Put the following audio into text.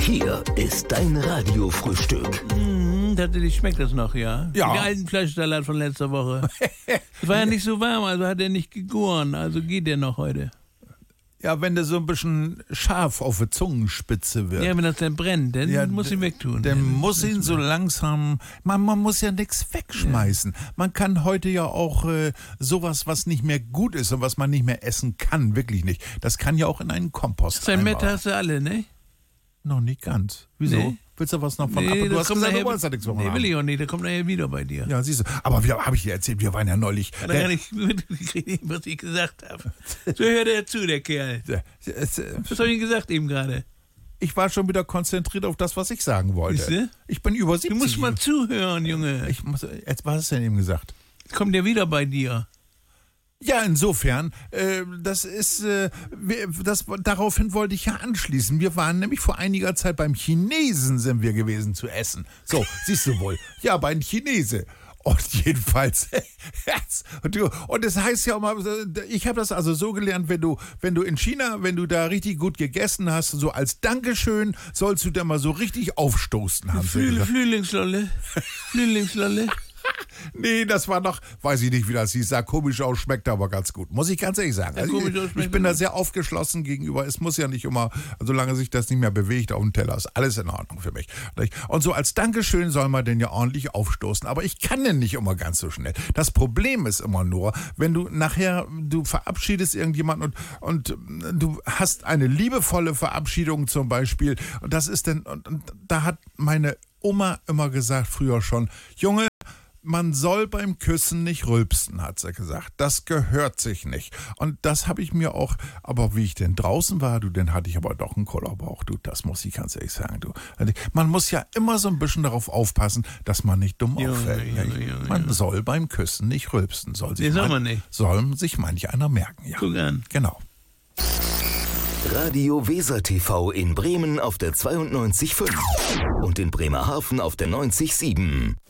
Hier ist dein Radiofrühstück. Tatsächlich schmeckt das noch, ja? Ja. Den alten Fleischsalat von letzter Woche. Es war ja nicht so warm, also hat er nicht gegoren. Also geht der noch heute. Ja, wenn der so ein bisschen scharf auf der Zungenspitze wird. Ja, wenn das dann brennt, dann muss ich wegtun. Dann muss ihn so langsam, man muss ja nichts wegschmeißen. Ja. Man kann heute ja auch sowas, was nicht mehr gut ist und was man nicht mehr essen kann, wirklich nicht. Das kann ja auch in einen Kompost Sein Mette hast du alle, ne? Noch nicht ganz. Wieso? Nee. Willst du was noch von ab? Du hast gesagt, du wolltest ja nichts von Nee, will ich auch nicht. Der kommt nachher wieder bei dir. Ja, siehst du. Aber habe ich dir erzählt, wir waren ja neulich... Hat er gar nicht mitgekriegt, was ich gesagt habe. So hört er zu, der Kerl. Was habe ich gesagt eben gerade? Ich war schon wieder konzentriert auf das, was ich sagen wollte. Siehste? Ich bin über 70. Du musst mal zuhören, Junge. Was hast du denn eben gesagt? Kommt der wieder bei dir? Ja, insofern, daraufhin wollte ich ja anschließen. Wir waren nämlich vor einiger Zeit beim Chinesen sind wir gewesen zu essen. So, siehst du wohl. Ja, beim Chinese. Und jedenfalls, und das heißt ja auch mal, ich habe das also so gelernt, wenn du in China, wenn du da richtig gut gegessen hast, so als Dankeschön, sollst du da mal so richtig aufstoßen. Flühlingslolle. Nee, das war noch, weiß ich nicht, wie das hieß, sah komisch aus, schmeckt aber ganz gut. Muss ich ganz ehrlich sagen. Also ich bin da sehr aufgeschlossen gegenüber. Es muss ja nicht immer, solange sich das nicht mehr bewegt auf dem Teller, ist alles in Ordnung für mich. Und so als Dankeschön soll man den ja ordentlich aufstoßen. Aber ich kann den nicht immer ganz so schnell. Das Problem ist immer nur, wenn du nachher, du verabschiedest irgendjemanden und du hast eine liebevolle Verabschiedung zum Beispiel. Und das ist denn, und da hat meine Oma immer gesagt, früher schon, Junge, man soll beim Küssen nicht rülpsen, hat sie gesagt. Das gehört sich nicht. Und das habe ich mir auch, aber wie ich denn draußen war, dann hatte ich aber doch einen Kollerbauch, das muss ich ganz ehrlich sagen, Man muss ja immer so ein bisschen darauf aufpassen, dass man nicht dumm auffällt. Man soll beim Küssen nicht rülpsen. Soll sich manch einer merken. Ja. Guck an. Genau. Radio Weser TV in Bremen auf der 92.5 und in Bremerhaven auf der 90.7.